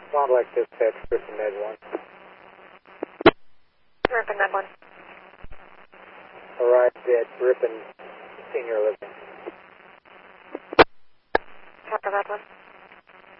Sound like dispatch, Griffin Med 1. Griffin Med 1. Arrived at Griffin Senior Living.